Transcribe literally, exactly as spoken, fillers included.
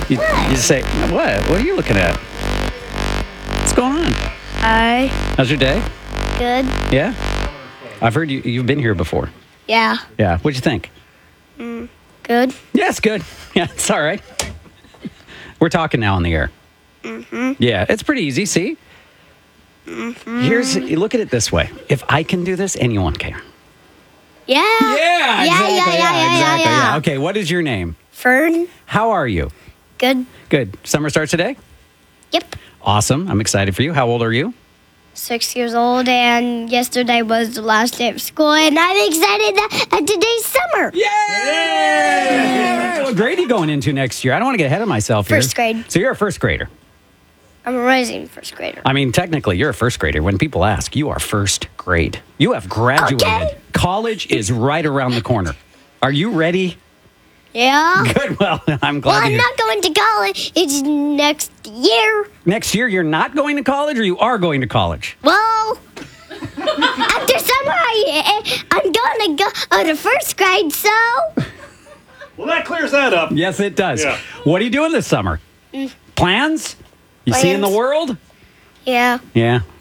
You, you say, what? What are you looking at? What's going on? Hi. How's your day? Good. Yeah? I've heard you, you've been here before. Yeah. Yeah. What'd you think? Good. Yes, good. Yeah, it's all right. We're talking now on the air. Mm-hmm. Yeah, it's pretty easy. See? Mm-hmm. Here's, look at it this way. If I can do this, anyone can. Yeah. Yeah, Yeah, exactly. yeah, yeah, yeah, exactly. yeah, yeah. Okay, what is your name? Fern. How are you? Good. Good. Summer starts today? Yep. Awesome. I'm excited for you. How old are you? Six years old, and yesterday was the last day of school, and I'm excited that, that today's summer. Yay! What grade are you going into next year? I don't want to get ahead of myself here. First grade. So you're a first grader. I'm a rising first grader. I mean, technically, you're a first grader. When people ask, you are first grade. You have graduated. Okay. College is right around the corner. Are you ready? Yeah. Good. Well, I'm glad Well, I'm you. not going to college. It's next year. Next year, you're not going to college, or you are going to college? Well, after summer, I, I'm going to go to first grade, so. Well, that clears that up. Yes, it does. Yeah. What are you doing this summer? Plans? You seeing the Plans. world? Yeah. Yeah.